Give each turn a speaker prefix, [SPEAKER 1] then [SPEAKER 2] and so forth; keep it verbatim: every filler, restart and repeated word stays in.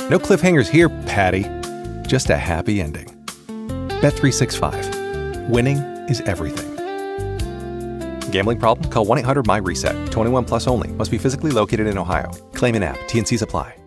[SPEAKER 1] No cliffhangers here, Patty. Just a happy ending. Bet three sixty-five. Winning is everything. Gambling problem? Call one eight hundred M Y RESET. twenty-one plus only. Must be physically located in Ohio. Claim in app. T N Cs apply.